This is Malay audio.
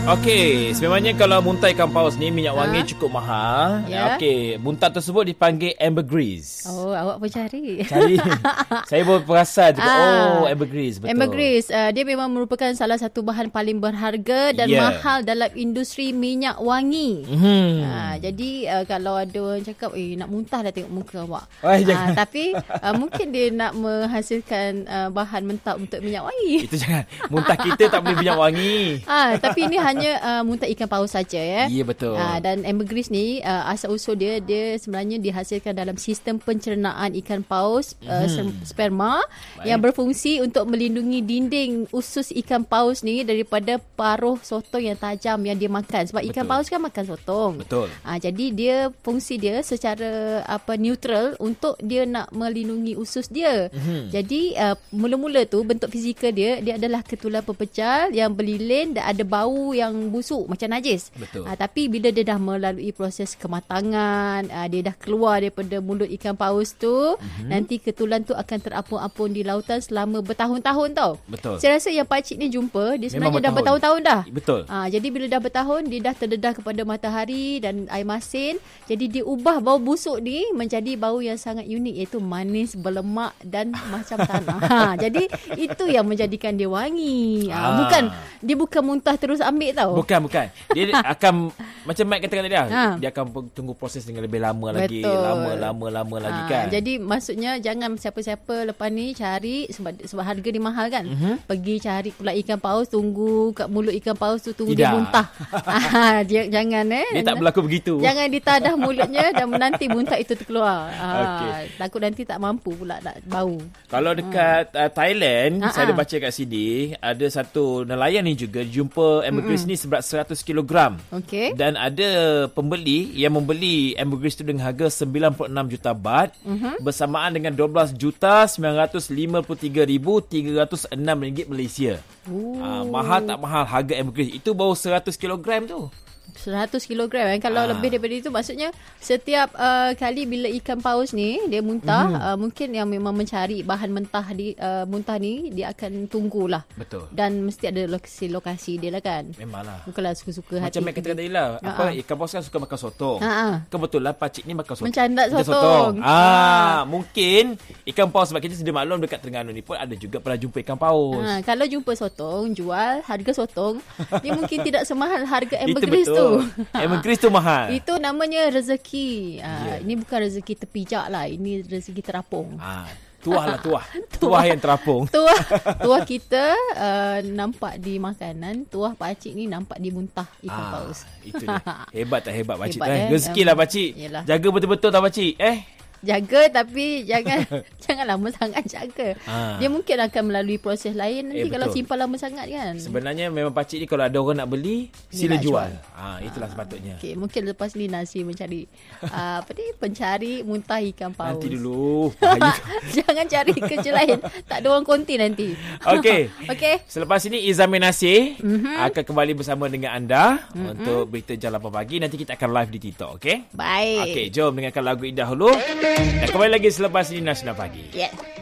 Okey, sebenarnya kalau muntah ikan paus ni minyak wangi cukup mahal. Okey, muntah tersebut dipanggil ambergris. Oh, awak pun cari. Saya baru perasan ambergris, betul. Ambergris, dia memang merupakan salah satu bahan paling berharga dan mahal dalam industri minyak wangi. Jadi kalau ada orang cakap, nak muntah dah tengok muka awak. Tapi mungkin dia nak menghasilkan bahan mentah untuk minyak wangi. Itu jangan. Muntah kita tak boleh minyak wangi. Tapi ini hanya muntah ikan paus saja ya. Ya, betul. Dan ambergris ni asal usul dia sebenarnya dihasilkan dalam sistem pencernaan ikan paus sperma yang berfungsi untuk melindungi dinding usus ikan paus ni daripada paruh sotong yang tajam yang dia makan, sebab ikan paus kan makan sotong. Betul. Jadi fungsi dia secara neutral untuk dia nak melindungi usus dia. Jadi mula-mula tu bentuk fizikal dia adalah ketulan pepecah yang berlilin dan ada bau yang busuk macam najis. Betul. Tapi bila dia dah melalui proses kematangan, dia dah keluar daripada mulut ikan paus tu, nanti ketulan tu akan terapung-apung di lautan selama bertahun-tahun tau. Betul. Saya rasa yang pakcik ni jumpa, dia sebenarnya dah bertahun-tahun dah. Betul. Jadi bila dah bertahun, dia dah terdedah kepada matahari dan air masin. Jadi dia ubah bau busuk ni menjadi bau yang sangat unik, iaitu manis, berlemak dan macam tanah. Jadi itu yang menjadikan dia wangi. Dia bukan muntah terus ambil tau. Bukan. Dia akan macam Mat katakan tadi dia akan tunggu proses dengan lebih lama lagi. Lama lagi kan. Jadi maksudnya jangan siapa-siapa lepas ni cari sebab harga dia mahal kan. Pergi cari pula ikan paus, tunggu kat mulut ikan paus tu, tunggu dia muntah. Jangan Dia tak berlaku begitu. Jangan ditadah mulutnya dan nanti muntah itu terkeluar. Takut nanti tak mampu pula nak bau. Kalau dekat Thailand, saya ada baca kat sini, ada satu nelayan ni juga jumpa ambergris ni seberat 100 kg. Okey. Dan ada pembeli yang membeli ambergris tu dengan harga 96 juta baht bersamaan dengan 12,953,306 ringgit Malaysia. Mahal tak mahal harga ambergris? Itu baru 100 kg tu. 100 kilogram Kalau lebih daripada itu, maksudnya setiap kali bila ikan paus ni dia muntah, mungkin yang memang mencari bahan mentah muntah ni, dia akan tunggulah. Betul. Dan mesti ada lokasi dia lah kan. Memanglah. Bukanlah suka-suka hati. Macam Mek katakan tadi lah, ikan paus kan suka makan sotong. Kebetulan pakcik ni makan sotong. Mencandat sotong. Mungkin ikan paus, sebab kita sedia maklum dekat Terengganu ni pun ada juga pernah jumpa ikan paus. Kalau jumpa sotong, jual harga sotong dia mungkin tidak semahal harga ambergris tu. Ambergris tu mahal. Itu namanya rezeki. Ini bukan rezeki terpijak lah. Ini rezeki terapung. Tuah yang terapung. Tuah kita nampak di makanan. Tuah pakcik ni nampak di muntah ikan paus. Itu dia. Hebat tak hebat pakcik? Rezeki lah pakcik. Jaga betul-betul tak pakcik? Jaga, tapi jangan lama sangat jaga. Dia mungkin akan melalui proses lain nanti kalau simpan lama sangat kan. Sebenarnya memang pakcik ni kalau ada orang nak beli, sila jual. Itulah sepatutnya. Mungkin lepas ni Nasi mencari pencari muntah ikan paus. Nanti dulu. Jangan cari kerja lain. Tak ada orang konti nanti. Okey. Selepas ini Izamin Nasir akan kembali bersama dengan anda untuk berita Jam 8 pagi. Nanti kita akan live di TikTok, okey? Baik. Okey, jom dengarkan lagu indah dulu. Dan kembali lagi selepas ini Nasional Pagi. Yes.